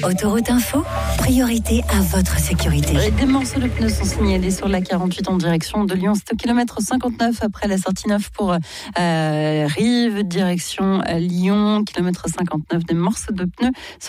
Autoroute Info, priorité à votre sécurité. Des morceaux de pneus sont signalés sur la 48 en direction de Lyon. C'est au kilomètre 59 après la sortie 9 pour Rive, direction Lyon. Kilomètre 59, des morceaux de pneus